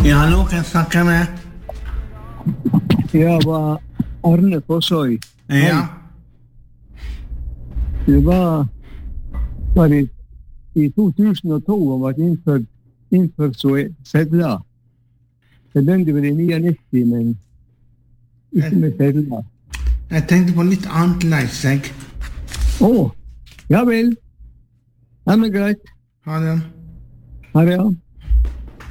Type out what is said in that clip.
Ja, hallo, kan jeg snakke med? Jeg var Arne Fossøy. Ja. Det var i 2002 og var innført så sedler. Det begynte vel i 99, men ikke med sedler. Jeg tenkte på litt annet leis, jeg. Ja vel. Ja, men greit. Ha det. Ha det, ja.